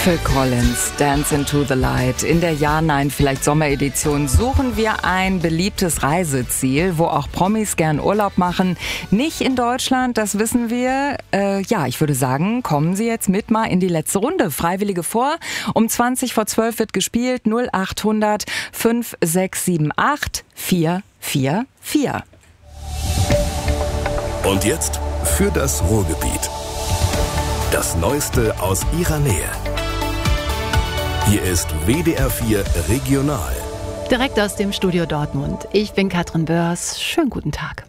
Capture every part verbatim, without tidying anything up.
Phil Collins, Dance into the Light. In der Ja-Nein-Vielleicht-Sommeredition suchen wir ein beliebtes Reiseziel, wo auch Promis gern Urlaub machen. Nicht in Deutschland, das wissen wir. Äh, ja, ich würde sagen, kommen Sie jetzt mit mal in die letzte Runde. Freiwillige vor. Um zwanzig vor zwölf wird gespielt. null acht hundert fünf sechs sieben acht vier vier vier. Und jetzt für das Ruhrgebiet. Das Neueste aus Ihrer Nähe. Hier ist W D R vier Regional. Direkt aus dem Studio Dortmund. Ich bin Katrin Börs. Schönen guten Tag.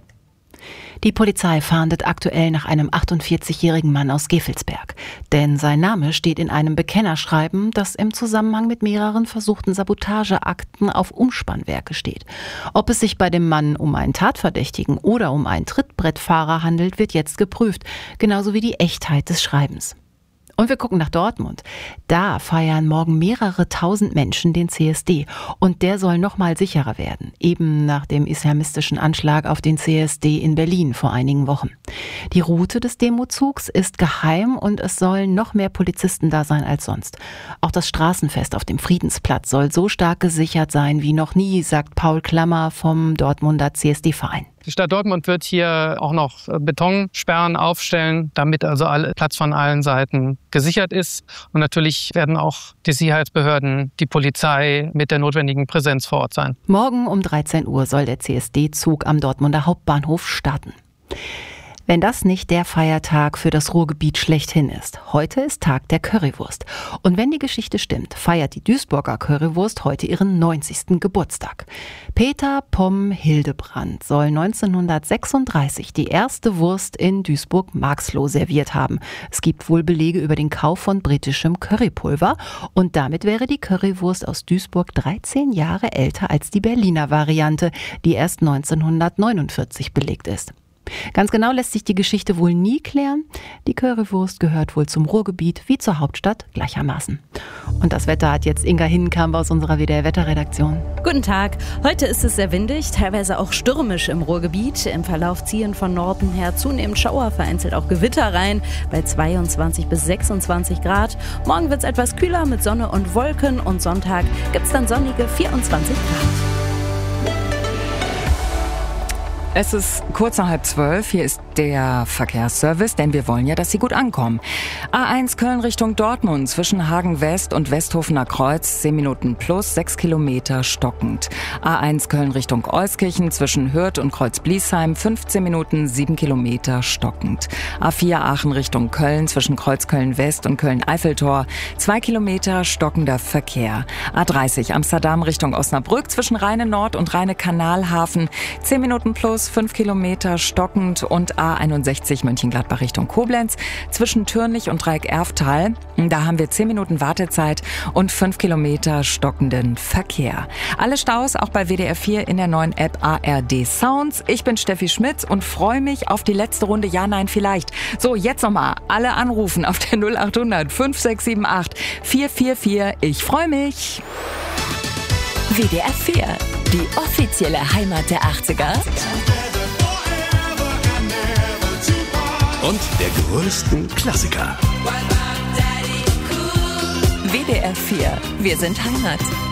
Die Polizei fahndet aktuell nach einem achtundvierzigjährigen Mann aus Gevelsberg. Denn sein Name steht in einem Bekennerschreiben, das im Zusammenhang mit mehreren versuchten Sabotageakten auf Umspannwerke steht. Ob es sich bei dem Mann um einen Tatverdächtigen oder um einen Trittbrettfahrer handelt, wird jetzt geprüft. Genauso wie die Echtheit des Schreibens. Und wir gucken nach Dortmund. Da feiern morgen mehrere tausend Menschen den C S D. Und der soll noch mal sicherer werden. Eben nach dem islamistischen Anschlag auf den C S D in Berlin vor einigen Wochen. Die Route des Demozugs ist geheim und es sollen noch mehr Polizisten da sein als sonst. Auch das Straßenfest auf dem Friedensplatz soll so stark gesichert sein wie noch nie, sagt Paul Klammer vom Dortmunder C S D-Verein. Die Stadt Dortmund wird hier auch noch Betonsperren aufstellen, damit also alle Platz von allen Seiten gesichert ist. Und natürlich werden auch die Sicherheitsbehörden, die Polizei mit der notwendigen Präsenz vor Ort sein. Morgen um dreizehn Uhr soll der C S D-Zug am Dortmunder Hauptbahnhof starten. Wenn das nicht der Feiertag für das Ruhrgebiet schlechthin ist. Heute ist Tag der Currywurst. Und wenn die Geschichte stimmt, feiert die Duisburger Currywurst heute ihren neunzigsten Geburtstag. Peter Pomm Hildebrand soll neunzehnhundertsechsunddreißig die erste Wurst in Duisburg-Marxloh serviert haben. Es gibt wohl Belege über den Kauf von britischem Currypulver. Und damit wäre die Currywurst aus Duisburg dreizehn Jahre älter als die Berliner Variante, die erst neunzehnhundertneunundvierzig belegt ist. Ganz genau lässt sich die Geschichte wohl nie klären. Die Currywurst gehört wohl zum Ruhrgebiet wie zur Hauptstadt gleichermaßen. Und das Wetter hat jetzt Inga Hinnenkamp aus unserer W D R-Wetterredaktion. Guten Tag. Heute ist es sehr windig, teilweise auch stürmisch im Ruhrgebiet. Im Verlauf ziehen von Norden her zunehmend Schauer, vereinzelt auch Gewitter rein, bei zweiundzwanzig bis sechsundzwanzig Grad. Morgen wird es etwas kühler mit Sonne und Wolken und Sonntag gibt es dann sonnige vierundzwanzig Grad. Es ist kurz nach halb zwölf. Hier ist der Verkehrsservice, denn wir wollen ja, dass Sie gut ankommen. A eins Köln Richtung Dortmund zwischen Hagen West und Westhofener Kreuz zehn Minuten plus, sechs Kilometer stockend. A eins Köln Richtung Euskirchen zwischen Hürth und Kreuz-Bliesheim fünfzehn Minuten, sieben Kilometer stockend. A vier Aachen Richtung Köln zwischen Kreuzköln West und Köln-Eiffeltor zwei Kilometer stockender Verkehr. A dreißig Amsterdam Richtung Osnabrück zwischen Rheine-Nord und Rheine-Kanalhafen zehn Minuten plus, fünf Kilometer stockend und A einundsechzig Mönchengladbach Richtung Koblenz zwischen Türnich und Dreieck-Erftal. Da haben wir zehn Minuten Wartezeit und fünf Kilometer stockenden Verkehr. Alle Staus auch bei W D R vier in der neuen App A R D Sounds. Ich bin Steffi Schmitz und freue mich auf die letzte Runde Ja, Nein, Vielleicht. So, jetzt nochmal alle anrufen auf der null acht hundert fünf sechs sieben acht vier vier vier. Ich freue mich. W D R vier, die offizielle Heimat der achtziger. Und der größten Klassiker. W D R vier, wir sind Heimat.